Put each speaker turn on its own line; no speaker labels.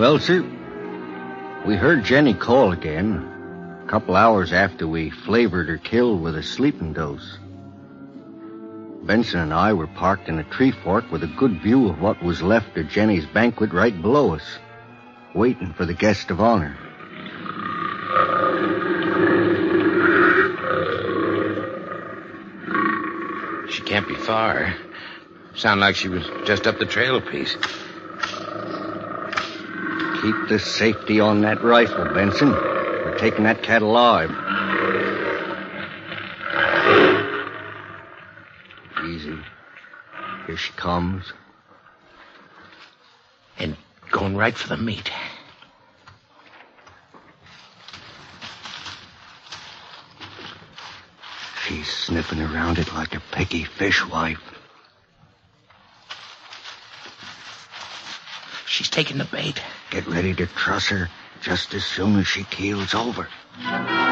Well, sir, we heard Jenny call again, a couple hours after we flavored her kill with a sleeping dose. Benson and I were parked in a tree fork with a good view of what was left of Jenny's banquet right below us, waiting for the guest of honor.
She can't be far. Sound like she was just up the trail a piece.
Keep the safety on that rifle, Benson. We're taking that cat alive. Easy. Here she comes.
And going right for the meat.
She's sniffing around it like a picky fishwife.
She's taking the bait.
Get ready to truss her just as soon as she keels over.